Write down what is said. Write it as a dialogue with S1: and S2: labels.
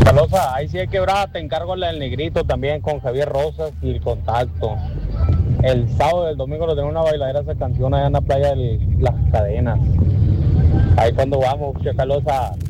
S1: Chalosa, ahí sí hay quebrada, te encargo la del Negrito también con Javier Rosas y el Contacto. El sábado y el domingo lo tengo una bailadera esa canción allá en la playa de Las Cadenas. Ahí cuando vamos, Chacalosa.